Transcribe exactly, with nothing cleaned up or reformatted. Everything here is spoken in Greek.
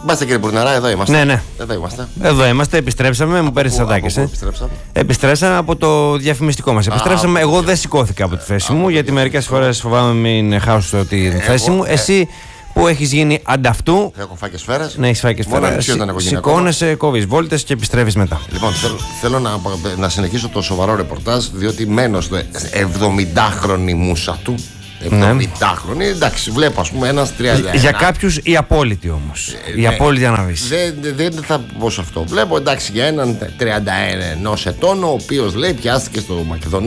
Μπάστε κύριε Μπουρναρά, εδώ είμαστε. Ναι, ναι. Εδώ είμαστε. Εδώ είμαστε, επιστρέψαμε, μου πέρασε σαντάκες. Ε. Επιστρέψαμε. Επιστρέψαμε από το διαφημιστικό μας. Επιστρέψαμε, εγώ δεν σηκώθηκα από τη θέση μου, γιατί μερικές φορές φοβάμαι μην χάσω τη θέση μου. Εσύ που έχεις γίνει ανταυτού. Έχω φάει και σφαίρες. Ναι, έχεις φάει και σφαίρες. Σηκώνεσαι, κόβεις βόλτες και επιστρέφεις μετά. Λοιπόν, θέλω, θέλω να, να συνεχίσω το σοβαρό ρεπορτάζ, διότι μένω στο εβδομηντάχρονη μούσα του. εβδομηντάχρονη, εντάξει, βλέπω ας πούμε ένας τριάντα ένα. Για κάποιους η απόλυτη όμως. Ε, η ναι. απόλυτη αναβίση. Δεν δε, δε θα πω σε αυτό. Βλέπω εντάξει για έναν τριάντα ένα ετών, ο οποίος λέει πιάστηκε στο Μακεδονία.